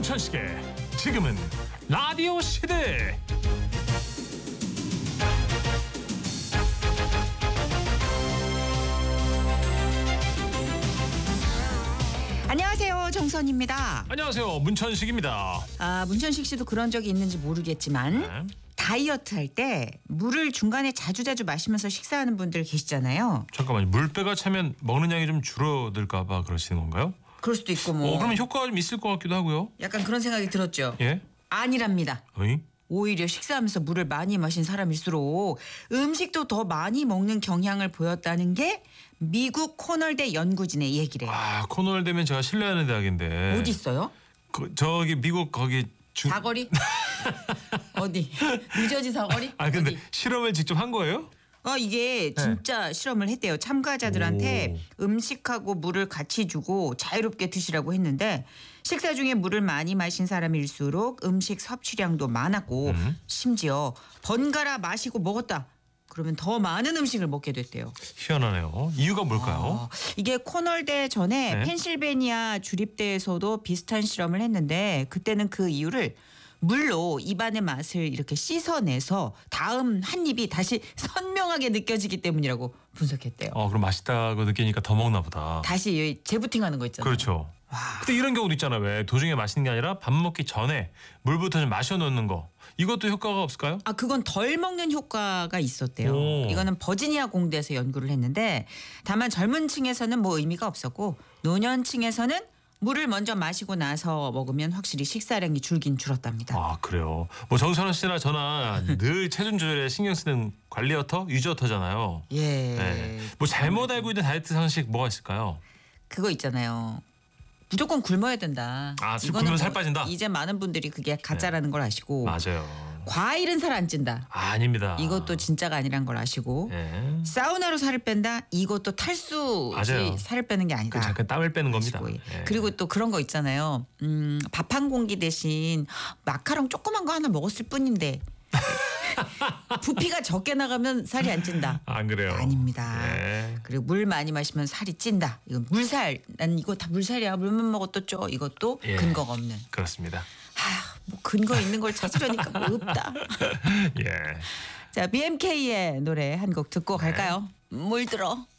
문천식의 지금은 라디오 시대. 안녕하세요, 정선입니다. 안녕하세요, 문천식입니다. 문천식 씨도 그런 적이 있는지 모르겠지만 네. 다이어트 할 때 물을 중간에 자주자주 마시면서 식사하는 분들 계시잖아요. 잠깐만요. 물배가 차면 먹는 양이 좀 줄어들까 봐 그러시는 건가요? 그럴 수도 있고 뭐 그러면 효과가 좀 있을 것 같기도 하고요. 약간 그런 생각이 들었죠. 예? 아니랍니다. 어이? 오히려 식사하면서 물을 많이 마신 사람일수록 음식도 더 많이 먹는 경향을 보였다는 게 미국 코널대 연구진의 얘기래요. 코널 되면 제가 신뢰하는 대학인데. 어디 있어요? 저기 미국 거기 사거리? 어디? 뉴저지 사거리? 근데 어디? 실험을 직접 한 거예요? 이게 진짜 실험을 했대요. 참가자들한테 음식하고 물을 같이 주고 자유롭게 드시라고 했는데 식사 중에 물을 많이 마신 사람일수록 음식 섭취량도 많았고 심지어 번갈아 마시고 먹었다. 그러면 더 많은 음식을 먹게 됐대요. 희한하네요. 이유가 뭘까요? 이게 코널대 전에 네. 펜실베니아 주립대에서도 비슷한 실험을 했는데 그때는 그 이유를 물로 입안의 맛을 이렇게 씻어내서 다음 한 입이 다시 선명하게 느껴지기 때문이라고 분석했대요. 그럼 맛있다고 느끼니까 더 먹나 보다. 다시 재부팅하는 거 있잖아요. 그렇죠. 근데 이런 경우도 있잖아요. 왜 도중에 마시는 게 아니라 밥 먹기 전에 물부터 좀 마셔 놓는 거. 이것도 효과가 없을까요? 그건 덜 먹는 효과가 있었대요. 이거는 버지니아 공대에서 연구를 했는데 다만 젊은 층에서는 뭐 의미가 없었고 노년층에서는 물을 먼저 마시고 나서 먹으면 확실히 식사량이 줄긴 줄었답니다. 그래요. 뭐 정선호 씨나 저나 늘 체중 조절에 신경 쓰는 관리어터, 유지어터잖아요. 예. 네. 뭐 잘못 알고 있는 다이어트 상식 뭐가 있을까요? 그거 있잖아요. 무조건 굶어야 된다. 굶으면 살 빠진다? 이제 많은 분들이 그게 가짜라는 걸 아시고 맞아요. 과일은 살 안 찐다. 아닙니다. 이것도 진짜가 아니란 걸 아시고 네. 사우나로 살을 뺀다. 이것도 탈수지 살을 빼는 게 아니다. 잠깐 땀을 빼는 겁니다. 네. 그리고 또 그런 거 있잖아요. 밥 한 공기 대신 마카롱 조그만 거 하나 먹었을 뿐인데 부피가 적게 나가면 살이 안 찐다. 안 그래요? 아닙니다. 네. 그리고 물 많이 마시면 살이 찐다. 이거 물살. 난 이거 다 물살이야. 물만 먹어도 쪄. 이것도 근거가 없는. 그렇습니다. 뭐 근거 있는 걸 찾으려니까 뭐 없다. 예. 자, BMK의 노래 한 곡 듣고 갈까요? 물 들어.